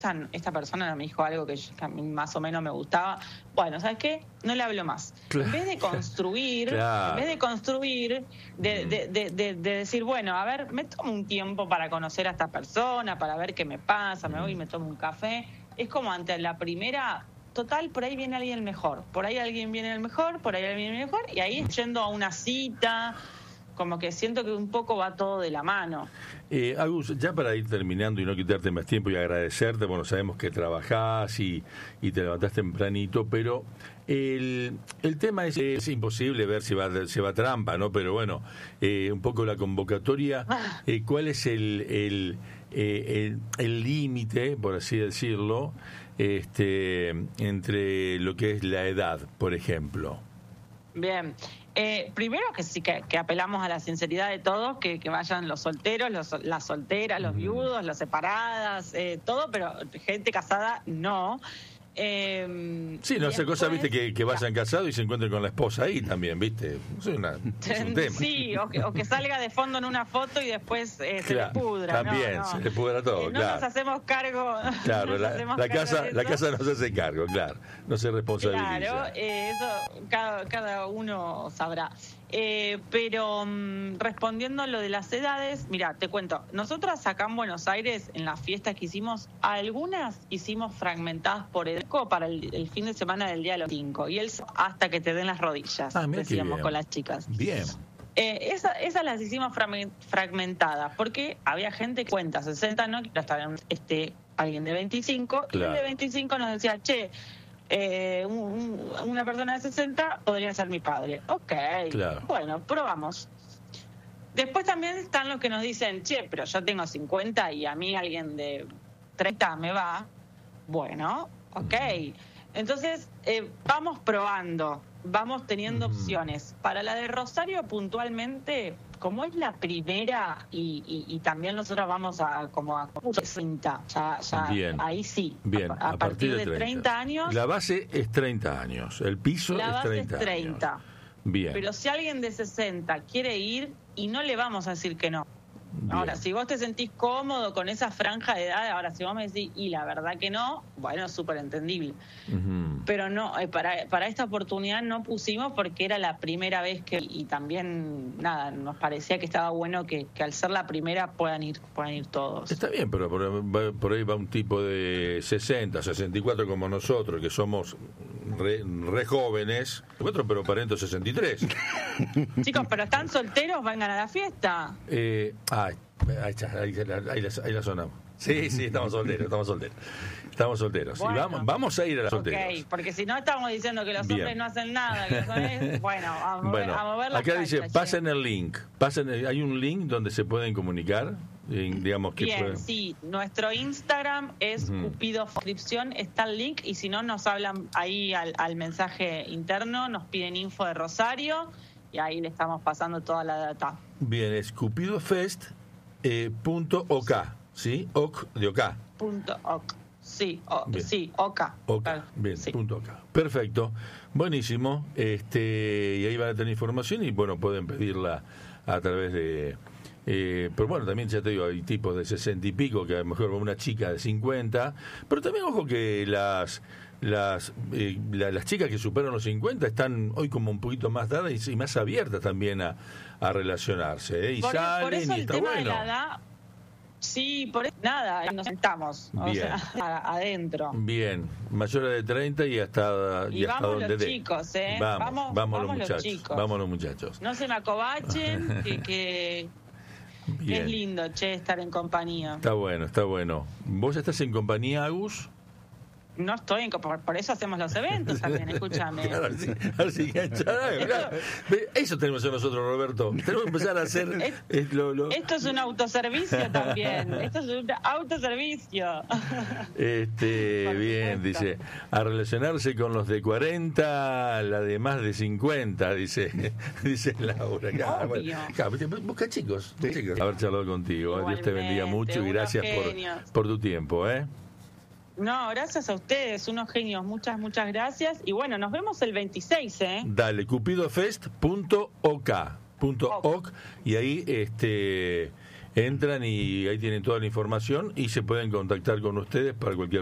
esta persona me dijo algo que a mí más o menos me gustaba. Bueno, ¿sabes qué? No le hablo más. Claro. En vez de construir, de decir, bueno, a ver, me tomo un tiempo para conocer a esta persona, para ver qué me pasa, me voy y me tomo un café. Es como ante la primera, total, por ahí viene alguien mejor. Por ahí alguien viene el mejor, por ahí alguien viene el mejor, y ahí yendo a una cita, como que siento que un poco va todo de la mano. Agus, ya para ir terminando y no quitarte más tiempo y agradecerte, bueno, sabemos que trabajás y te levantás tempranito, pero el tema es imposible ver si va trampa, ¿no? Pero bueno, un poco la convocatoria, ¿cuál es el límite, por así decirlo, entre lo que es la edad, por ejemplo? Bien. Primero que sí que apelamos a la sinceridad de todos, que vayan los solteros, las solteras, los viudos, las separadas, todo, pero gente casada no. Sí, no hace cosa, viste, que vayan casados y se encuentren con la esposa ahí también, viste. Es un tema. Sí, o que salga de fondo en una foto y después se le pudra. También, no. se le pudra todo, no claro. nos hacemos cargo. Claro, la casa no se hace cargo, claro. No se responsabiliza. Claro, eso cada uno sabrá. Pero respondiendo a lo de las edades, mira, te cuento, nosotras acá en Buenos Aires, en las fiestas que hicimos, algunas hicimos fragmentadas por edad para el fin de semana del Día de los 5, y hasta que te den las rodillas, decíamos con las chicas. Bien. Esas las hicimos fragmentadas, porque había gente que cuenta 60, no quiero estar alguien de 25, claro. Y el de 25 nos decía, una persona de 60 podría ser mi padre. Ok, claro. Bueno, probamos. Después también están los que nos dicen, pero yo tengo 50 y a mí alguien de 30 me va. Bueno, ok. Entonces, vamos probando, vamos teniendo opciones. Para la de Rosario puntualmente, como es la primera y también nosotros vamos a 30, ya bien, ahí sí. Bien, a partir de 30 años. La base es 30 años, el piso la es 30 base es 30. Años. Bien. Pero si alguien de 60 quiere ir, y no le vamos a decir que no. Bien. Ahora, si vos te sentís cómodo con esa franja de edad, ahora si vos me decís, y la verdad que no, bueno, es súper entendible. Pero no, para esta oportunidad no pusimos porque era la primera vez y también, nada, nos parecía que estaba bueno que al ser la primera puedan ir todos. Está bien, pero por ahí va un tipo de 60, 64 como nosotros, que somos re jóvenes, pero parento 63. Chicos, pero están solteros, vengan a la fiesta. Ahí la sonamos. Sí, estamos solteros. Bueno. Y vamos a ir a las solteros. Ok, porque si no estamos diciendo que los hombres no hacen nada, que los hombres, a mover las acá canchas, dice, pasen el link. Hay un link donde se pueden comunicar. Digamos que bien, sí, nuestro Instagram es Cupido Descripción, está el link, y si no nos hablan ahí al mensaje interno, nos piden info de Rosario y ahí le estamos pasando toda la data. Bien, es cupidofest.ok, ¿sí? Ok de OK. .ok. Sí, OK. OK, bien, sí. .ok. Perfecto, buenísimo. Y ahí van a tener información y bueno, pueden pedirla a través de... pero bueno, también ya te digo, hay tipos de 60 y pico que a lo mejor va una chica de 50, pero también ojo que las chicas que superan los 50 están hoy como un poquito más dadas y más abiertas también a relacionarse, y salen por eso y está bueno. De la edad, sí, por eso nada, nos sentamos, adentro. Bien, mayores de 30 y hasta vamos donde los chicos, vamos los muchachos, chicos. Vamos los muchachos. No se me acobachen, que es lindo, estar en compañía. Está bueno. ¿Vos estás en compañía, Agus? No estoy por eso hacemos los eventos también, escúchame. Claro, así eso tenemos que hacer nosotros, Roberto. Tenemos que empezar a hacer Esto es un autoservicio también. Esto es un autoservicio. Bien, dice, a relacionarse con los de 40, la de más de 50, dice Laura. Busca chicos. Haber charlado contigo. Dios te bendiga mucho y gracias por tu tiempo, No, gracias a ustedes, unos genios, muchas gracias. Y bueno, nos vemos el 26, Dale, cupidofest.ok, y ahí entran y ahí tienen toda la información y se pueden contactar con ustedes para cualquier